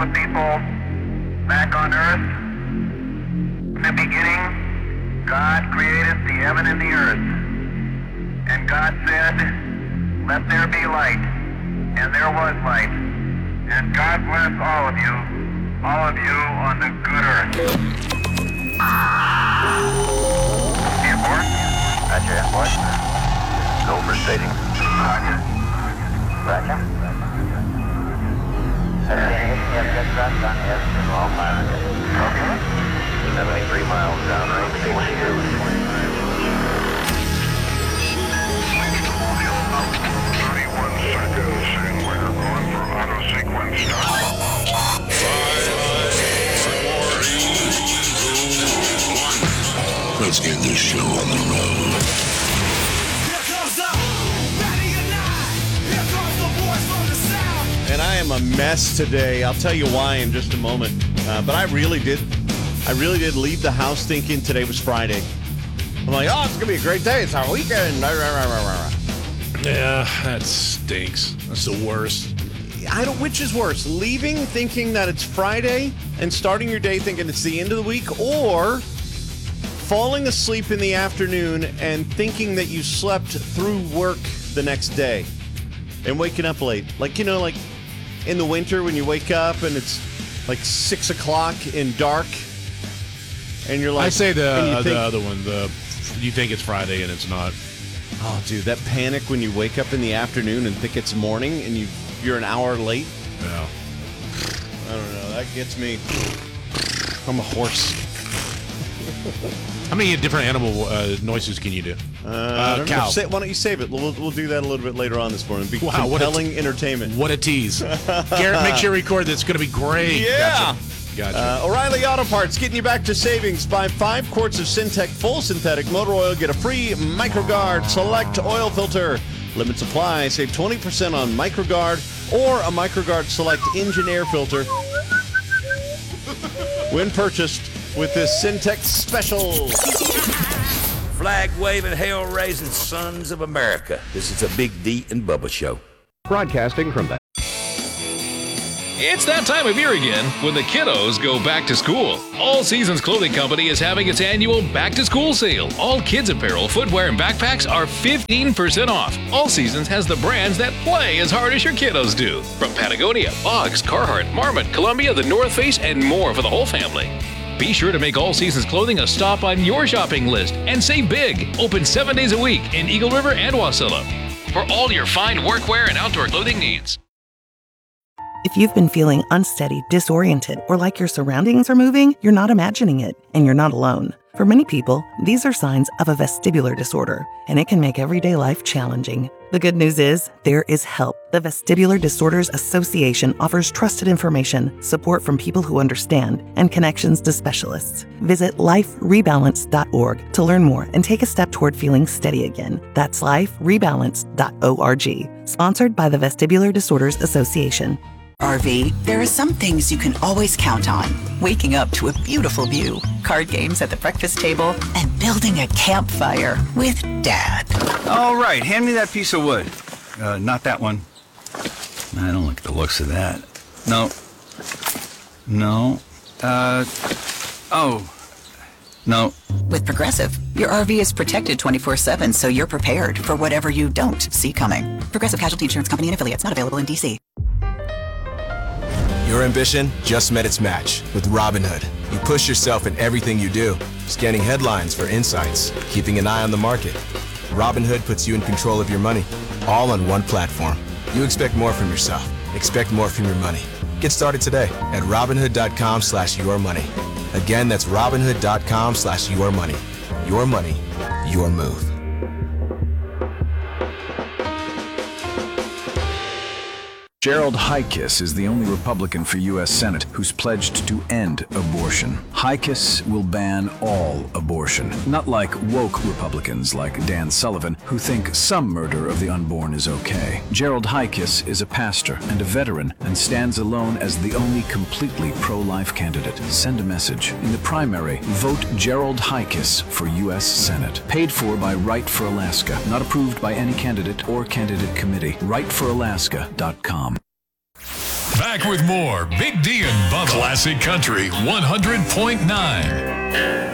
People back on earth. In the beginning, God created the heaven and the earth. And God said, let there be light. And there was light. And God bless all of you on the good earth. Airport? Roger, airport. Go for stating. Roger. Roger. Okay. 73 miles downrange. 31 seconds, and we're going for auto sequence start. 5, 4, 3, 2, 1. Let's get this show on the road. And I am a mess today. I'll tell you why in just a moment. But I really did leave the house thinking today was Friday. I'm like, oh, it's going to be a great day. It's our weekend. Yeah, that stinks. That's the worst. Which is worse, leaving thinking that it's Friday and starting your day thinking it's the end of the week, or falling asleep in the afternoon and thinking that you slept through work the next day and waking up late. Like in the winter when you wake up and it's like 6 o'clock and dark and you're like... I say the other one, you think it's Friday and it's not. Oh, dude, that panic when you wake up in the afternoon and think it's morning and you're an hour late. Yeah. I don't know. That gets me... I'm a horse. How many different animal noises can you do? Cow. Why don't you save it? We'll do that a little bit later on this morning. Wow, compelling entertainment. What a tease. Garrett, make sure you record this. It's going to be great. Yeah. Gotcha. O'Reilly Auto Parts, getting you back to savings. Buy 5 quarts of Syntec full synthetic motor oil. Get a free MicroGuard Select oil filter. Limit supply. Save 20% on MicroGuard or a MicroGuard Select engine air filter when purchased with this Syntec special. Flag-waving, hell-raising sons of America. This is a Big D and Bubba show. Broadcasting from the... It's that time of year again when the kiddos go back to school. All Seasons Clothing Company is having its annual back-to-school sale. All kids apparel, footwear, and backpacks are 15% off. All Seasons has the brands that play as hard as your kiddos do. From Patagonia, Boggs, Carhartt, Marmot, Columbia, The North Face, and more for the whole family. Be sure to make All Seasons Clothing a stop on your shopping list and save big. Open 7 days a week in Eagle River and Wasilla for all your fine workwear and outdoor clothing needs. If you've been feeling unsteady, disoriented, or like your surroundings are moving, you're not imagining it, and you're not alone. For many people, these are signs of a vestibular disorder, and it can make everyday life challenging. The good news is, there is help. The Vestibular Disorders Association offers trusted information, support from people who understand, and connections to specialists. Visit liferebalance.org to learn more and take a step toward feeling steady again. That's liferebalance.org. Sponsored by the Vestibular Disorders Association. RV, there are some things you can always count on. Waking up to a beautiful view, card games at the breakfast table, and building a campfire with Dad. All right, hand me that piece of wood. Not that one. I don't like the looks of that. No. No. With Progressive, your RV is protected 24/7, so you're prepared for whatever you don't see coming. Progressive Casualty Insurance Company and Affiliates, not available in D.C. Your ambition just met its match with Robinhood. You push yourself in everything you do, scanning headlines for insights, keeping an eye on the market. Robinhood puts you in control of your money, all on one platform. You expect more from yourself. Expect more from your money. Get started today at Robinhood.com/yourmoney. Again, that's Robinhood.com/yourmoney. Your money, your move. Gerald Highkiss is the only Republican for U.S. Senate who's pledged to end abortion. Highkiss will ban all abortion, not like woke Republicans like Dan Sullivan who think some murder of the unborn is okay. Gerald Highkiss is a pastor and a veteran and stands alone as the only completely pro-life candidate. Send a message. In the primary, vote Gerald Highkiss for U.S. Senate. Paid for by Right for Alaska. Not approved by any candidate or candidate committee. RightForAlaska.com. Back with more Big D and Bubba. Classic Country 100.9.